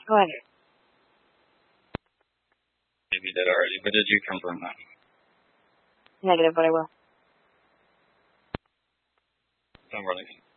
Go ahead. Maybe you did already, but did you confirm that? Negative, but I will. I'm running.